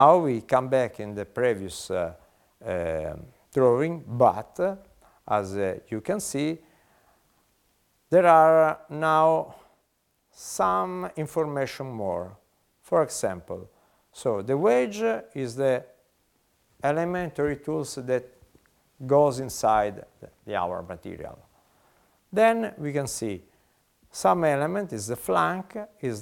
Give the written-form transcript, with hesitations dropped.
Now we come back in the previous drawing, but as you can see, there are now some information more. For example, so the wage is the elementary tools that goes inside our material. Then we can see some element is the flank, is